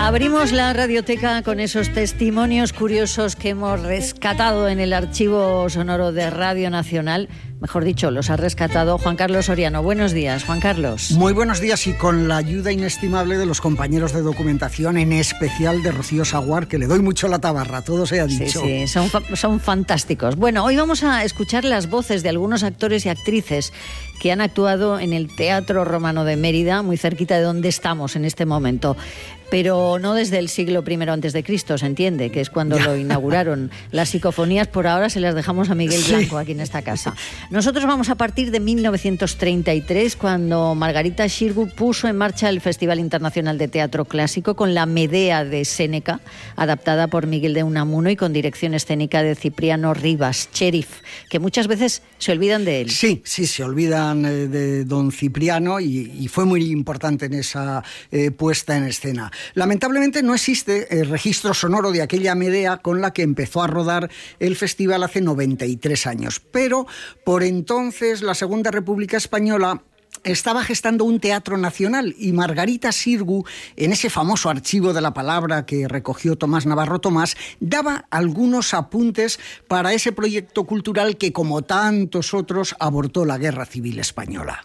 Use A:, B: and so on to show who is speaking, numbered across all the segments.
A: Abrimos la radioteca con esos testimonios curiosos que hemos rescatado en el archivo sonoro de Radio Nacional. Mejor dicho, los ha rescatado Juan Carlos Soriano. Buenos días, Juan Carlos.
B: Muy buenos días, y con la ayuda inestimable de los compañeros de documentación, en especial de Rocío Saguar, que le doy mucho la tabarra, todo se ha dicho.
A: Sí, son fantásticos. Bueno, hoy vamos a escuchar las voces de algunos actores y actrices que han actuado en el Teatro Romano de Mérida, muy cerquita de donde estamos en este momento. Pero no desde el siglo I a.C., se entiende, que es cuando lo inauguraron. Las psicofonías por ahora se las dejamos a Miguel Blanco aquí en esta casa. Nosotros vamos a partir de 1933, cuando Margarita Xirgu puso en marcha el Festival Internacional de Teatro Clásico con la Medea de Séneca, adaptada por Miguel de Unamuno y con dirección escénica de Cipriano Rivas, Cherif, que muchas veces se olvidan de él.
B: Sí, se olvidan de don Cipriano y fue muy importante en esa puesta en escena. Lamentablemente no existe registro sonoro de aquella Medea con la que empezó a rodar el festival hace 93 años, pero por entonces la Segunda República Española estaba gestando un teatro nacional y Margarita Xirgu, en ese famoso archivo de la palabra que recogió Tomás Navarro Tomás, daba algunos apuntes para ese proyecto cultural que, como tantos otros, abortó la Guerra Civil Española.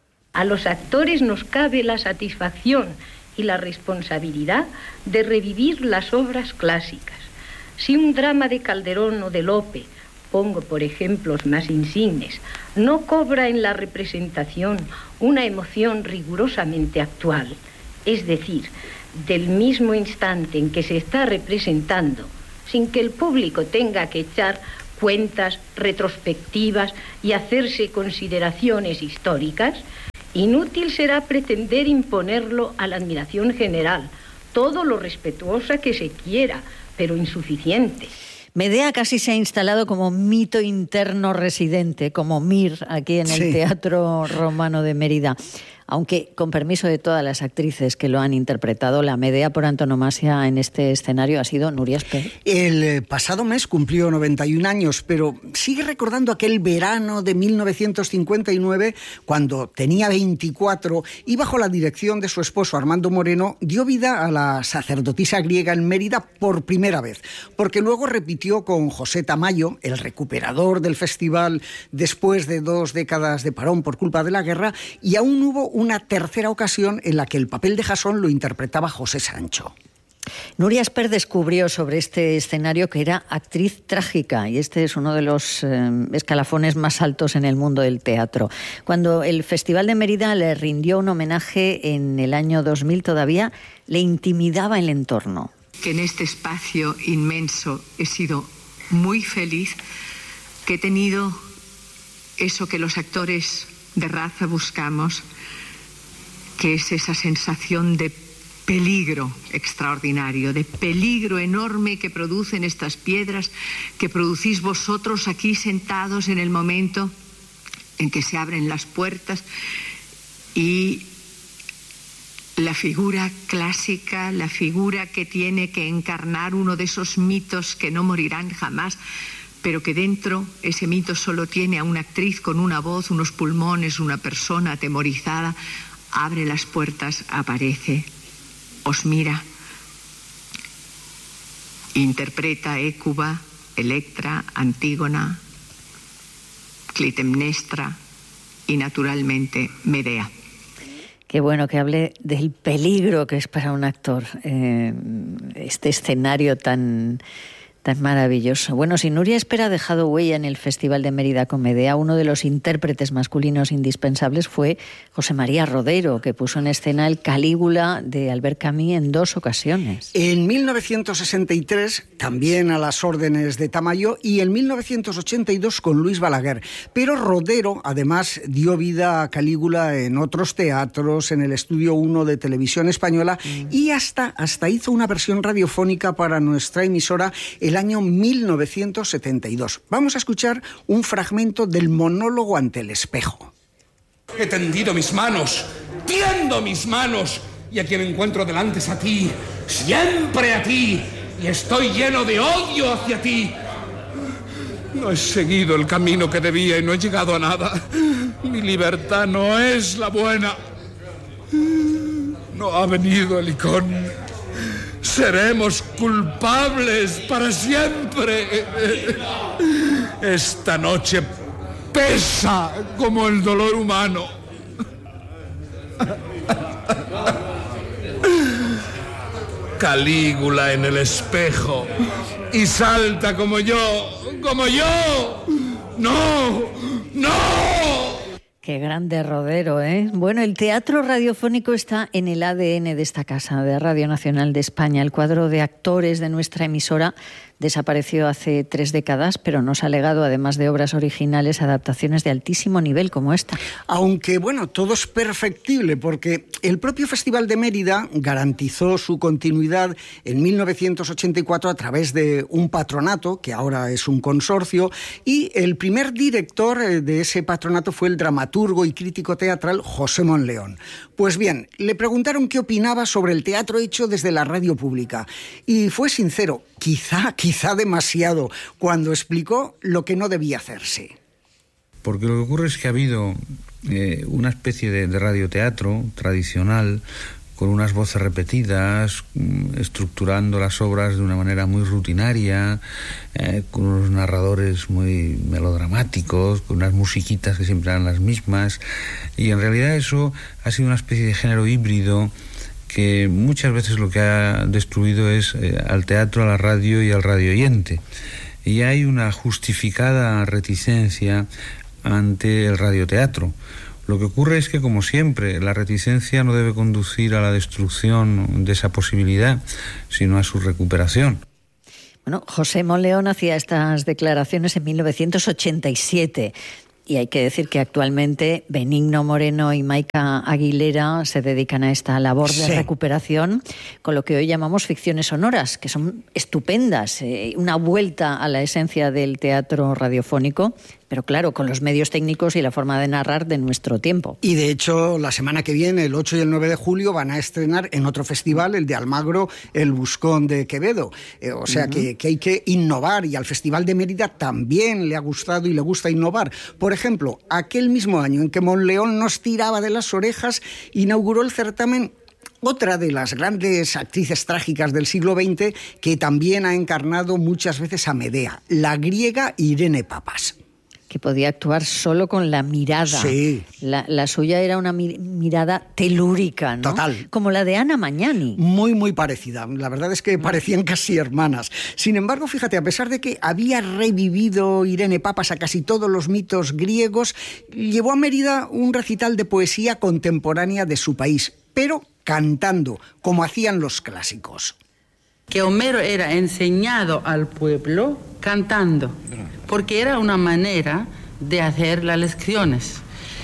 C: A los actores nos cabe la satisfacción y la responsabilidad de revivir las obras clásicas. Si un drama de Calderón o de Lope, pongo por ejemplos más insignes, no cobra en la representación una emoción rigurosamente actual, es decir, del mismo instante en que se está representando, sin que el público tenga que echar cuentas retrospectivas y hacerse consideraciones históricas, inútil será pretender imponerlo a la admiración general, todo lo respetuosa que se quiera, pero insuficiente.
A: Medea casi se ha instalado como mito interno residente, como Mir, aquí en el Teatro Romano de Mérida. Aunque, con permiso de todas las actrices que lo han interpretado, la Medea por antonomasia en este escenario ha sido Núria Espert.
B: El pasado mes cumplió 91 años, pero sigue recordando aquel verano de 1959, cuando tenía 24 y bajo la dirección de su esposo Armando Moreno dio vida a la sacerdotisa griega en Mérida por primera vez, porque luego repitió con José Tamayo, el recuperador del festival después de 2 décadas de parón por culpa de la guerra, y aún hubo una tercera ocasión en la que el papel de Jasón lo interpretaba José Sancho.
A: Núria Espert descubrió sobre este escenario que era actriz trágica, y este es uno de los escalafones más altos en el mundo del teatro. Cuando el Festival de Mérida le rindió un homenaje en el año 2000, todavía le intimidaba el entorno.
D: Que en este espacio inmenso he sido muy feliz, que he tenido eso que los actores de raza buscamos, que es esa sensación de peligro extraordinario, de peligro enorme que producen estas piedras, que producís vosotros aquí sentados en el momento en que se abren las puertas, y la figura clásica, la figura que tiene que encarnar uno de esos mitos que no morirán jamás, pero que dentro ese mito solo tiene a una actriz con una voz, unos pulmones, una persona atemorizada. Abre las puertas, aparece, os mira, interpreta Hécuba, Electra, Antígona, Clitemnestra y naturalmente Medea.
A: Qué bueno que hable del peligro que es para un actor este escenario tan maravilloso. Bueno, si Núria Espert ha dejado huella en el Festival de Mérida con Medea, uno de los intérpretes masculinos indispensables fue José María Rodero, que puso en escena el Calígula de Albert Camus en 2 ocasiones.
B: En 1963, también a las órdenes de Tamayo, y en 1982 con Luis Balaguer. Pero Rodero, además, dio vida a Calígula en otros teatros, en el Estudio 1 de Televisión Española, y hasta hizo una versión radiofónica para nuestra emisora el año 1972. Vamos a escuchar un fragmento del monólogo ante el espejo.
E: He tendido mis manos, tiendo mis manos, y a quien encuentro delante es a ti, siempre a ti, y estoy lleno de odio hacia ti. No he seguido el camino que debía y no he llegado a nada. Mi libertad no es la buena. No ha venido el Helicón. Seremos culpables para siempre. Esta noche pesa como el dolor humano. Calígula en el espejo y salta como yo, como yo. ¡No! ¡No!
A: Qué grande rodero, ¿eh? Bueno, el teatro radiofónico está en el ADN de esta casa, de Radio Nacional de España. El cuadro de actores de nuestra emisora desapareció hace 3 décadas, pero nos ha legado, además de obras originales, adaptaciones de altísimo nivel como esta.
B: Aunque, bueno, todo es perfectible, porque el propio Festival de Mérida garantizó su continuidad en 1984 a través de un patronato, que ahora es un consorcio, y el primer director de ese patronato fue el dramaturgo y crítico teatral José Monleón. Pues bien, le preguntaron qué opinaba sobre el teatro hecho desde la radio pública, y fue sincero, quizá demasiado, cuando explicó lo que no debía hacerse.
F: Porque lo que ocurre es que ha habido una especie de radioteatro tradicional, con unas voces repetidas, estructurando las obras de una manera muy rutinaria, con unos narradores muy melodramáticos, con unas musiquitas que siempre eran las mismas, y en realidad eso ha sido una especie de género híbrido que muchas veces lo que ha destruido es al teatro, a la radio y al radioyente. Y hay una justificada reticencia ante el radioteatro. Lo que ocurre es que, como siempre, la reticencia no debe conducir a la destrucción de esa posibilidad, sino a su recuperación.
A: Bueno, José Monleón hacía estas declaraciones en 1987. Y hay que decir que actualmente Benigno Moreno y Maika Aguilera se dedican a esta labor de recuperación con lo que hoy llamamos ficciones sonoras, que son estupendas, una vuelta a la esencia del teatro radiofónico, pero claro, con los medios técnicos y la forma de narrar de nuestro tiempo.
B: Y de hecho, la semana que viene, el 8 y el 9 de julio, van a estrenar en otro festival, el de Almagro, El Buscón de Quevedo. O sea que hay que innovar, y al Festival de Mérida también le ha gustado y le gusta innovar. Por ejemplo, aquel mismo año en que Monleón nos tiraba de las orejas, inauguró el certamen otra de las grandes actrices trágicas del siglo XX, que también ha encarnado muchas veces a Medea, la griega Irene Papas.
A: Que podía actuar solo con la mirada.
B: Sí.
A: La suya era una mirada telúrica, ¿no?
B: Total.
A: Como la de Ana Magnani.
B: Muy, muy parecida. La verdad es que parecían casi hermanas. Sin embargo, fíjate, a pesar de que había revivido Irene Papas a casi todos los mitos griegos, llevó a Mérida un recital de poesía contemporánea de su país, pero cantando, como hacían los clásicos.
G: Que Homero era enseñado al pueblo cantando, porque era una manera de hacer las lecciones.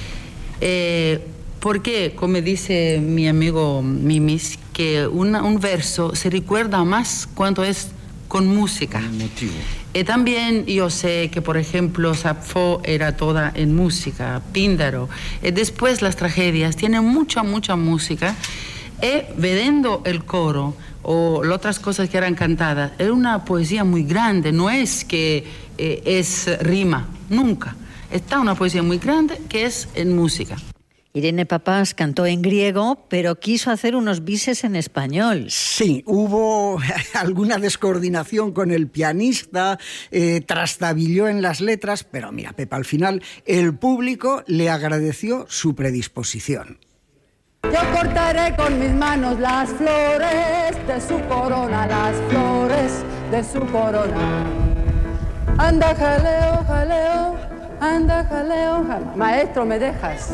G: Porque, como dice mi amigo Mimis, que un verso se recuerda más cuando es con música. Y también yo sé que, por ejemplo, Safo era toda en música, Píndaro. Y después las tragedias tienen mucha música. Y vedendo el coro o las otras cosas que eran cantadas, era una poesía muy grande, no es que es rima, nunca. Está una poesía muy grande que es en música.
A: Irene Papas cantó en griego, pero quiso hacer unos bises en español.
B: Sí, hubo alguna descoordinación con el pianista, trastabilló en las letras, pero mira, Pepa, al final el público le agradeció su predisposición.
H: Yo cortaré con mis manos las flores de su corona, las flores de su corona. Anda, jaleo, jaleo, anda, jaleo, jaleo. Maestro, ¿me dejas?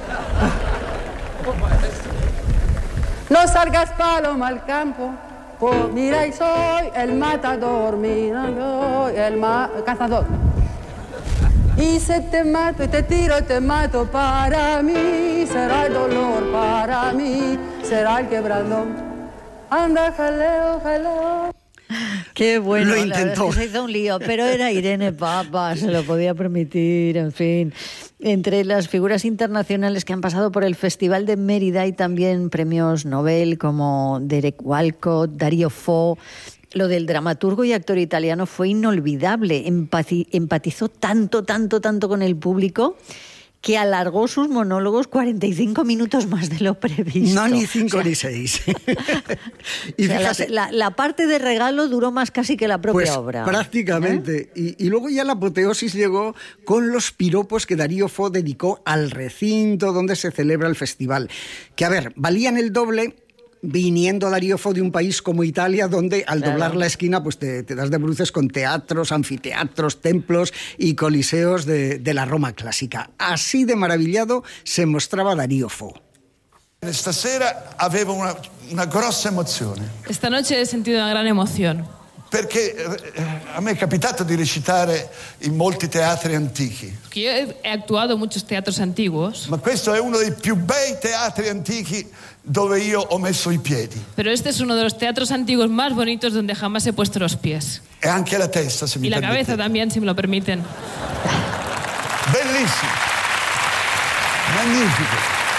H: No salgas, paloma, al campo. Pues mira, y soy el matador, mira, soy el cazador. Y se te mato y te tiro y te mato, para mí será el dolor, para mí será el quebrado. Anda, jaleo, jaleo.
A: Qué bueno,
B: lo intentó.
A: Es que se hizo un lío, pero era Irene Papas, se lo podía permitir, en fin. Entre las figuras internacionales que han pasado por el Festival de Mérida hay también premios Nobel como Derek Walcott, Dario Fo. Lo del dramaturgo y actor italiano fue inolvidable. Empatizó tanto con el público que alargó sus monólogos 45 minutos más de lo previsto.
B: No, ni 5 ni 6.
A: Y fíjate, la parte de regalo duró más casi que la propia obra.
B: Prácticamente. Y luego ya la apoteosis llegó con los piropos que Darío Fo dedicó al recinto donde se celebra el festival. Que, a ver, valían el doble viniendo Darío Fo de un país como Italia, donde al doblar la esquina pues te das de bruces con teatros, anfiteatros, templos y coliseos de la Roma clásica. Así de maravillado se mostraba Darío Fo.
I: Stasera avevo una grossa emozione.
J: Esta noche he sentido una gran emoción.
I: Perché a me è capitato di recitare in molti teatri antichi.
J: Yo he actuado en muchos teatros antiguos.
I: Ma questo è uno dei più bei teatri antichi dove io ho messo i piedi.
J: Pero este es uno de los teatros antiguos más bonitos donde jamás he puesto los pies.
I: E anche la testa, se mi
J: permite. Y la
I: permite.
J: cabeza también, si me lo permiten.
I: Bellissimo. Magnifico.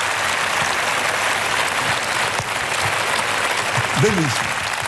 I: Bellissimo.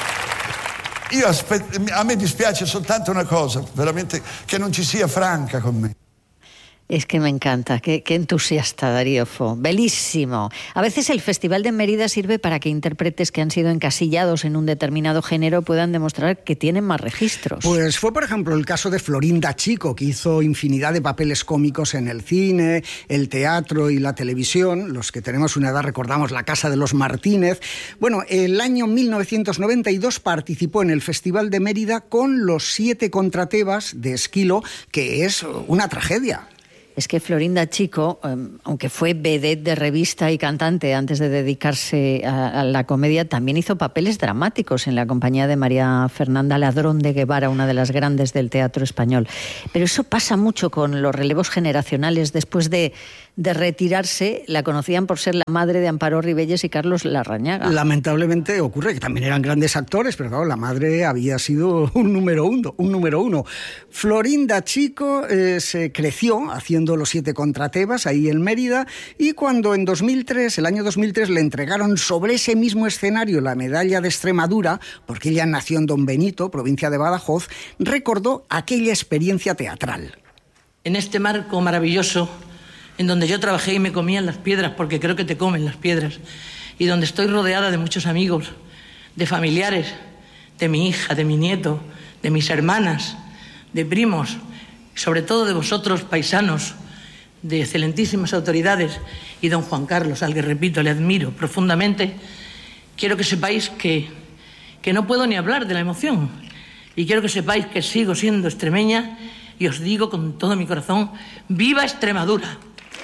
I: A me dispiace soltanto una cosa, veramente, che non ci sia Franca con me.
A: Es que me encanta, qué entusiasta Darío Fo, belísimo. A veces el Festival de Mérida sirve para que intérpretes que han sido encasillados en un determinado género puedan demostrar que tienen más registros.
B: Pues fue, por ejemplo, el caso de Florinda Chico, que hizo infinidad de papeles cómicos en el cine, el teatro y la televisión. Los que tenemos una edad recordamos La Casa de los Martínez. Bueno, el año 1992 participó en el Festival de Mérida con Los 7 Contratebas de Esquilo, que es una tragedia.
A: Es que Florinda Chico, aunque fue vedette de revista y cantante antes de dedicarse a la comedia, también hizo papeles dramáticos en la compañía de María Fernanda Ladrón de Guevara, una de las grandes del teatro español. Pero eso pasa mucho con los relevos generacionales. Después de retirarse, la conocían por ser la madre de Amparo Ribelles y Carlos Larrañaga.
B: Lamentablemente ocurre que también eran grandes actores, pero claro, la madre había sido un número uno. Florinda Chico se creció haciendo Los 7 Contratebas ahí en Mérida, y cuando en el año 2003 le entregaron sobre ese mismo escenario la medalla de Extremadura, porque ella nació en Don Benito, provincia de Badajoz, recordó aquella experiencia teatral.
K: En este marco maravilloso en donde yo trabajé y me comían las piedras, porque creo que te comen las piedras, y donde estoy rodeada de muchos amigos, de familiares, de mi hija, de mi nieto, de mis hermanas, de primos, sobre todo de vosotros, paisanos, de excelentísimas autoridades, y don Juan Carlos, al que, repito, le admiro profundamente. Quiero que sepáis que no puedo ni hablar de la emoción, y quiero que sepáis que sigo siendo extremeña, y os digo con todo mi corazón, ¡viva Extremadura!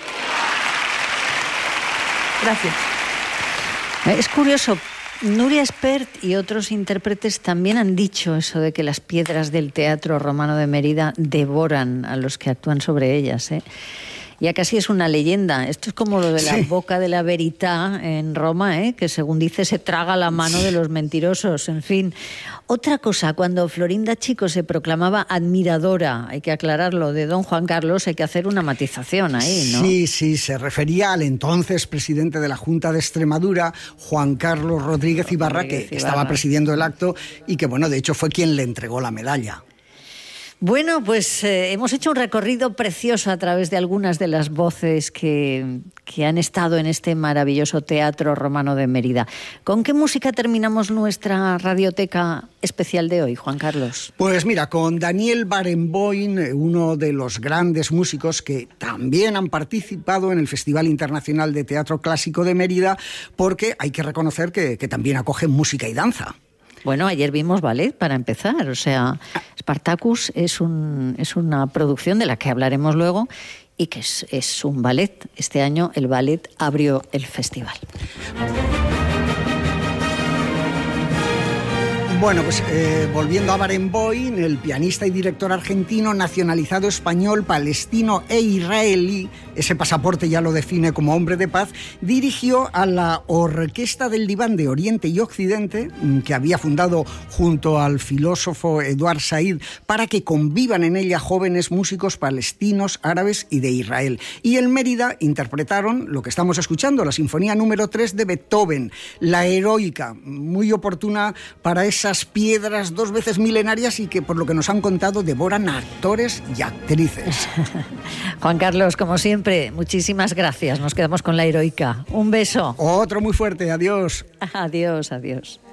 K: Gracias.
A: Es curioso, Nuria Espert y otros intérpretes también han dicho eso de que las piedras del Teatro Romano de Mérida devoran a los que actúan sobre ellas, ¿eh? Ya casi es una leyenda. Esto es como lo de la Boca de la Verità en Roma, que según dice se traga la mano de los mentirosos. En fin. Otra cosa, cuando Florinda Chico se proclamaba admiradora, hay que aclararlo, de don Juan Carlos, hay que hacer una matización ahí, ¿no?
B: Sí, se refería al entonces presidente de la Junta de Extremadura, Juan Carlos Rodríguez Ibarra, que estaba presidiendo el acto y que, bueno, de hecho fue quien le entregó la medalla.
A: Bueno, pues hemos hecho un recorrido precioso a través de algunas de las voces que han estado en este maravilloso Teatro Romano de Mérida. ¿Con qué música terminamos nuestra radioteca especial de hoy, Juan Carlos?
B: Pues mira, con Daniel Barenboim, uno de los grandes músicos que también han participado en el Festival Internacional de Teatro Clásico de Mérida, porque hay que reconocer que también acoge música y danza.
A: Bueno, ayer vimos ballet para empezar, o sea, Spartacus es una producción de la que hablaremos luego y que es un ballet. Este año el ballet abrió el festival.
B: Bueno, pues volviendo a Barenboim, el pianista y director argentino, nacionalizado español, palestino e israelí, ese pasaporte ya lo define como hombre de paz, dirigió a la Orquesta del Diván de Oriente y Occidente, que había fundado junto al filósofo Eduard Said, para que convivan en ella jóvenes músicos palestinos, árabes y de Israel. Y en Mérida interpretaron lo que estamos escuchando, la Sinfonía número 3 de Beethoven, la heroica, muy oportuna para esa esas piedras 2 veces milenarias y que, por lo que nos han contado, devoran a actores y actrices.
A: Juan Carlos, como siempre, muchísimas gracias. Nos quedamos con la heroica. Un beso.
B: Otro muy fuerte. Adiós.
A: Adiós, adiós.